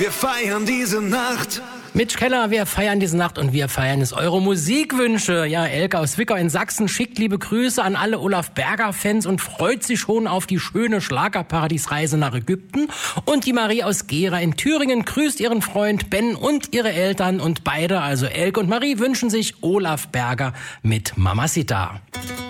wir feiern diese Nacht. Mitch Keller, wir feiern diese Nacht und wir feiern es eure Musikwünsche. Ja, Elke aus Zwickau in Sachsen schickt liebe Grüße an alle Olaf Berger-Fans und freut sich schon auf die schöne Schlagerparadiesreise nach Ägypten. Und die Marie aus Gera in Thüringen grüßt ihren Freund Ben und ihre Eltern. Und beide, also Elke und Marie, wünschen sich Olaf Berger mit Mamacita.